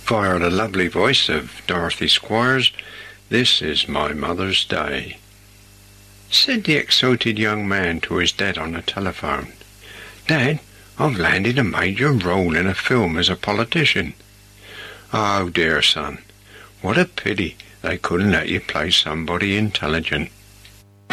Via the lovely voice of Dorothy Squires, this is My Mother's Day. Said the excited young man to his dad on the telephone, "Dad, I've landed a major role in a film as a politician." "Oh dear, son, what a pity they couldn't let you play somebody intelligent."